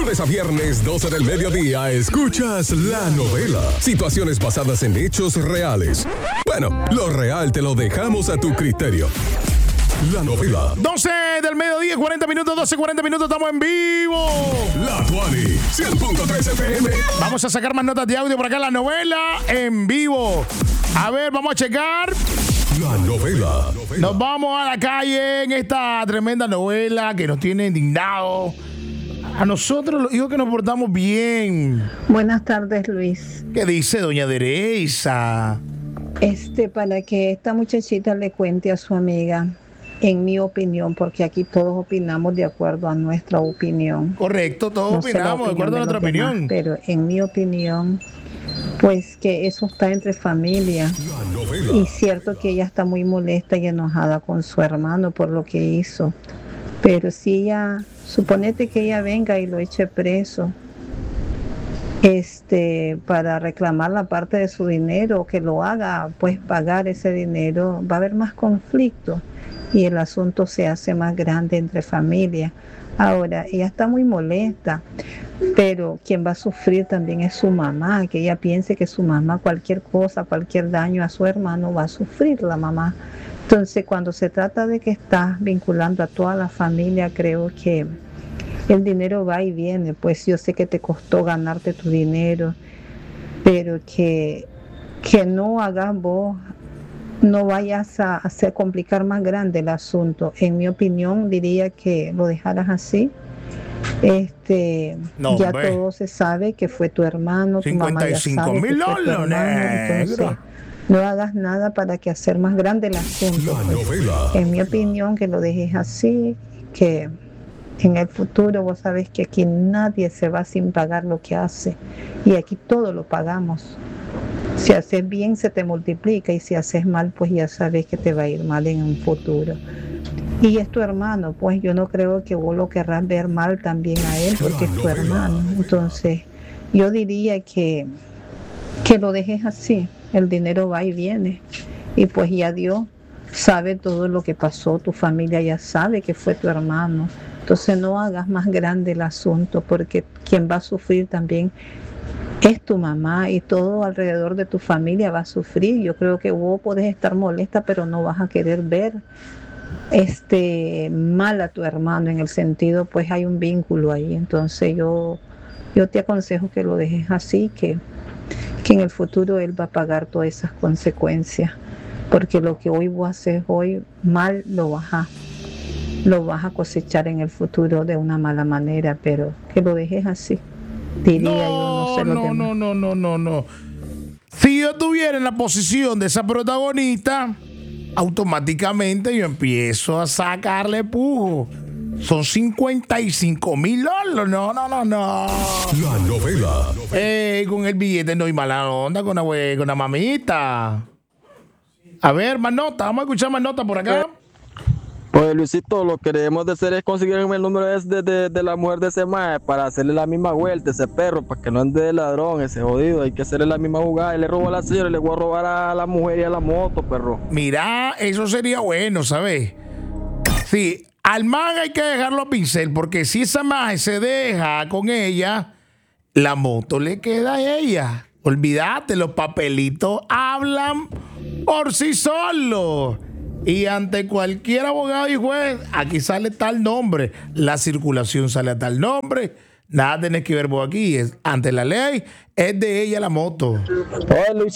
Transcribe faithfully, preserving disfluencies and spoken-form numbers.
lunes a viernes, doce del mediodía, escuchas La Novela. Situaciones basadas en hechos reales. Bueno, lo real te lo dejamos a tu criterio. La Novela. doce del mediodía, cuarenta minutos, doce, cuarenta minutos, estamos en vivo. La Tuani, cien punto tres F M. Vamos a sacar más notas de audio por acá, La Novela en vivo. A ver, vamos a checar. La Novela. Nos vamos a la calle en esta tremenda novela que nos tiene indignados. A nosotros, los hijos que nos portamos bien. Buenas tardes, Luis. ¿Qué dice doña Dereza? Este, para que esta muchachita le cuente a su amiga, en mi opinión, porque aquí todos opinamos de acuerdo a nuestra opinión. Correcto, todos No sé la opinamos de acuerdo a opinión de nuestra los demás, opinión. pero en mi opinión, pues que eso está entre familia. La Novela. Y cierto que ella está muy molesta y enojada con su hermano por lo que hizo. Pero si ella, suponete que ella venga y lo eche preso, este, para reclamar la parte de su dinero, que lo haga, pues pagar ese dinero, va a haber más conflicto y el asunto se hace más grande entre familias. Ahora, ella está muy molesta, pero quien va a sufrir también es su mamá, que ella piense que su mamá, cualquier cosa, cualquier daño a su hermano, va a sufrir la mamá. Entonces, cuando se trata de que estás vinculando a toda la familia, creo que el dinero va y viene. Pues yo sé que te costó ganarte tu dinero, pero que, que no hagas vos, no vayas a hacer complicar más grande el asunto. En mi opinión, diría que lo dejaras así. Este, No, ya hombre. todo se sabe que fue tu hermano, tu mamá ya cincuenta y cinco sabe que mil fue tu dólares, hermano, entonces negro. no hagas nada para que hacer más grande el asunto. La pues. Novela. En mi opinión, que lo dejes así, que en el futuro vos sabés que aquí nadie se va sin pagar lo que hace y aquí todo lo pagamos. Si haces bien se te multiplica y si haces mal pues ya sabes que te va a ir mal en un futuro. Y es tu hermano, pues yo no creo que vos lo querrás ver mal también a él porque es tu hermano. Entonces yo diría que, que lo dejes así, el dinero va y viene y pues ya Dios sabe todo lo que pasó, tu familia ya sabe que fue tu hermano. Entonces no hagas más grande el asunto porque quien va a sufrir también es tu mamá y todo alrededor de tu familia va a sufrir. Yo creo que vos podés estar molesta, pero no vas a querer ver este mal a tu hermano, en el sentido, pues hay un vínculo ahí. Entonces yo, yo te aconsejo que lo dejes así, que, que en el futuro él va a pagar todas esas consecuencias, porque lo que hoy vos haces hoy mal lo vas a lo vas a cosechar en el futuro de una mala manera, pero que lo dejes así, diría yo, no sé No, lo no, demás. no, no, no, no, no. Si yo estuviera en la posición de esa protagonista, automáticamente yo empiezo a sacarle pujo. Son cincuenta y cinco mil dólares. No, no, no, no. La Novela. Eh, con el billete no hay mala onda con la, güey, con la mamita. A ver, más nota. Vamos a escuchar más nota por acá. Pues Luisito, lo que debemos de hacer es conseguirme el número de, de, de la mujer de ese mae para hacerle la misma vuelta a ese perro, para que no ande de ladrón, ese jodido. Hay que hacerle la misma jugada. Él le robó a la señora y le voy a robar a la mujer y a la moto, perro. Mira, eso sería bueno, ¿sabes? Sí, al man hay que dejarlo a pincel, porque si esa maje se deja con ella, la moto le queda a ella. Olvídate, los papelitos hablan por sí solos. Y ante cualquier abogado y juez, aquí sale tal nombre, la circulación sale a tal nombre, nada tenés que ver vos aquí. Es, ante la ley, es de ella la moto. Oye, Luis.